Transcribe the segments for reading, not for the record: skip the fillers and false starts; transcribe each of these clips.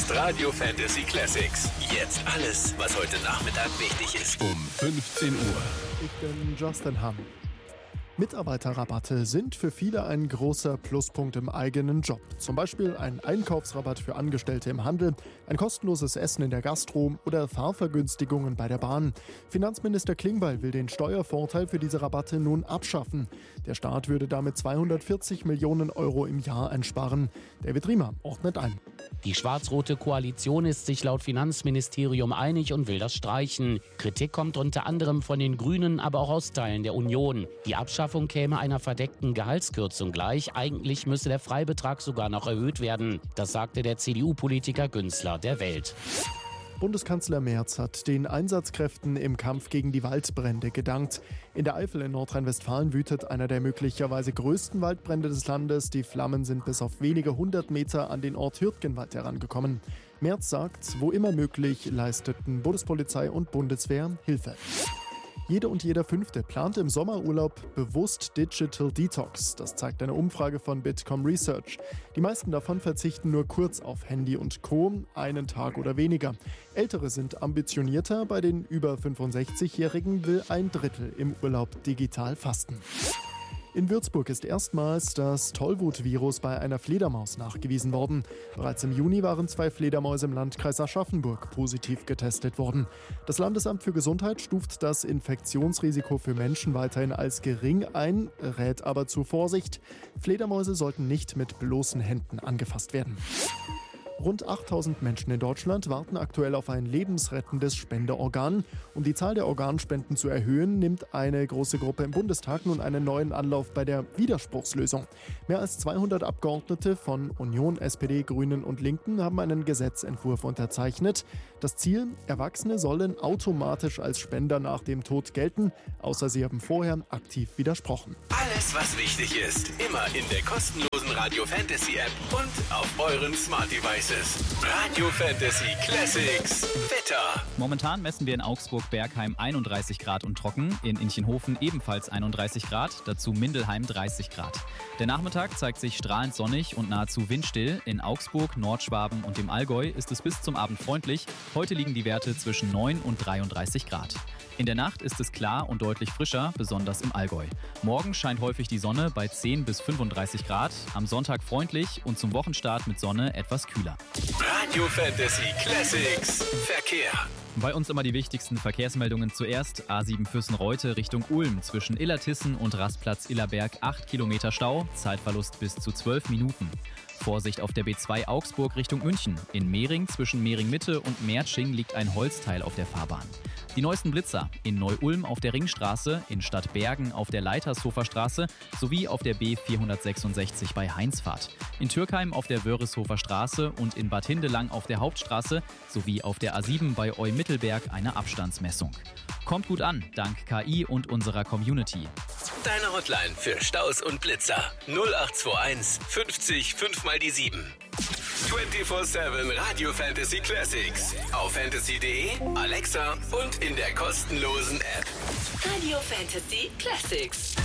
ist Radio Fantasy Classics. Jetzt alles, was heute Nachmittag wichtig ist. Um 15 Uhr. Ich bin Justin Hamm. Mitarbeiterrabatte sind für viele ein großer Pluspunkt im eigenen Job. Zum Beispiel ein Einkaufsrabatt für Angestellte im Handel, ein kostenloses Essen in der Gastro oder Fahrvergünstigungen bei der Bahn. Finanzminister Klingbeil will den Steuervorteil für diese Rabatte nun abschaffen. Der Staat würde damit 240 Millionen Euro im Jahr einsparen. David Riemer ordnet ein. Die schwarz-rote Koalition ist sich laut Finanzministerium einig und will das streichen. Kritik kommt unter anderem von den Grünen, aber auch aus Teilen der Union. Die Abschaffung käme einer verdeckten Gehaltskürzung gleich. Eigentlich müsse der Freibetrag sogar noch erhöht werden. Das sagte der CDU-Politiker Günzler der Welt. Bundeskanzler Merz hat den Einsatzkräften im Kampf gegen die Waldbrände gedankt. In der Eifel in Nordrhein-Westfalen wütet einer der möglicherweise größten Waldbrände des Landes. Die Flammen sind bis auf wenige 100 Meter an den Ort Hürtgenwald herangekommen. Merz sagt, wo immer möglich, leisteten Bundespolizei und Bundeswehr Hilfe. Jede und jeder Fünfte plant im Sommerurlaub bewusst Digital Detox. Das zeigt eine Umfrage von Bitkom Research. Die meisten davon verzichten nur kurz auf Handy und Co., einen Tag oder weniger. Ältere sind ambitionierter, bei den über 65-Jährigen will ein Drittel im Urlaub digital fasten. In Würzburg ist erstmals das Tollwut-Virus bei einer Fledermaus nachgewiesen worden. Bereits im Juni waren 2 Fledermäuse im Landkreis Aschaffenburg positiv getestet worden. Das Landesamt für Gesundheit stuft das Infektionsrisiko für Menschen weiterhin als gering ein, rät aber zur Vorsicht. Fledermäuse sollten nicht mit bloßen Händen angefasst werden. Rund 8000 Menschen in Deutschland warten aktuell auf ein lebensrettendes Spendeorgan. Um die Zahl der Organspenden zu erhöhen, nimmt eine große Gruppe im Bundestag nun einen neuen Anlauf bei der Widerspruchslösung. Mehr als 200 Abgeordnete von Union, SPD, Grünen und Linken haben einen Gesetzentwurf unterzeichnet. Das Ziel: Erwachsene sollen automatisch als Spender nach dem Tod gelten, außer sie haben vorher aktiv widersprochen. Alles, was wichtig ist, immer in der kostenlosen Radio Fantasy App und auf euren Smart Devices. Radio Fantasy Classics. Wetter. Momentan messen wir in Augsburg-Bergheim 31 Grad und trocken, in Inchenhofen ebenfalls 31 Grad, dazu Mindelheim 30 Grad. Der Nachmittag zeigt sich strahlend sonnig und nahezu windstill. In Augsburg, Nordschwaben und dem Allgäu ist es bis zum Abend freundlich. Heute liegen die Werte zwischen 9 und 33 Grad. In der Nacht ist es klar und deutlich frischer, besonders im Allgäu. Morgen scheint häufig die Sonne bei 10 bis 35 Grad, am Sonntag freundlich und zum Wochenstart mit Sonne etwas kühler. Radio Fantasy Classics. Verkehr. Bei uns immer die wichtigsten Verkehrsmeldungen zuerst. A7 Füssen-Reute Richtung Ulm zwischen Illertissen und Rastplatz Illerberg 8 Kilometer Stau, Zeitverlust bis zu 12 Minuten. Vorsicht auf der B2 Augsburg Richtung München. In Mehring zwischen Mehring-Mitte und Merzsching liegt ein Holzteil auf der Fahrbahn. Die neuesten Blitzer in Neu-Ulm auf der Ringstraße, in Stadtbergen auf der Leitershofer Straße sowie auf der B466 bei Heinsfahrt. In Türkheim auf der Wörishofer Straße und in Bad Hindelang auf der Hauptstraße sowie auf der A7 bei Eu-Mittelberg eine Abstandsmessung. Kommt gut an, dank KI und unserer Community. Deine Hotline für Staus und Blitzer 0821 50 5 mal die 7. 24/7 Radio Fantasy Classics. Auf fantasy.de, Alexa und in der kostenlosen App. Radio Fantasy Classics.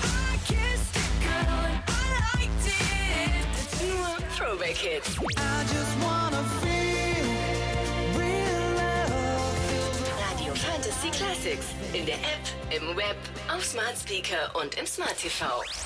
Nur Throwback Hits. Radio Fantasy Classics. In der App, im Web, auf Smart Speaker und im Smart TV.